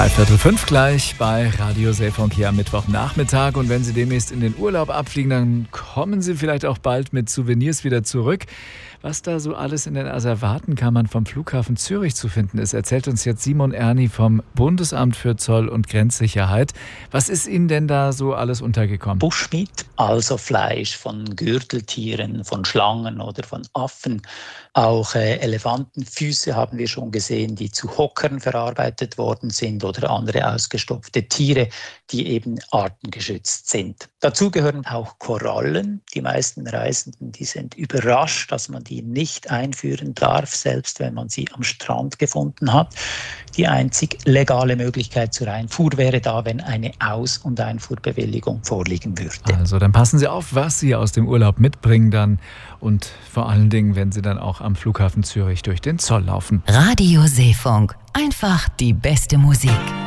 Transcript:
3:45 gleich bei Radio Seefunk hier am Mittwochnachmittag. Und wenn Sie demnächst in den Urlaub abfliegen, dann kommen Sie vielleicht auch bald mit Souvenirs wieder zurück. Was da so alles in den Asservatenkammern vom Flughafen Zürich zu finden ist, erzählt uns jetzt Simon Erni vom Bundesamt für Zoll- und Grenzsicherheit. Was ist Ihnen denn da so alles untergekommen? Bushmeat, also Fleisch von Gürteltieren, von Schlangen oder von Affen. Auch Elefantenfüße haben wir schon gesehen, die zu Hockern verarbeitet worden sind oder andere ausgestopfte Tiere, die eben artengeschützt sind. Dazu gehören auch Korallen. Die meisten Reisenden, die sind überrascht, dass man die nicht einführen darf, selbst wenn man sie am Strand gefunden hat. Die einzig legale Möglichkeit zur Einfuhr wäre da, wenn eine Aus- und Einfuhrbewilligung vorliegen würde. Also dann passen Sie auf, was Sie aus dem Urlaub mitbringen dann und vor allen Dingen, wenn Sie dann auch am Flughafen Zürich durch den Zoll laufen. Radio Seefunk. Einfach die beste Musik.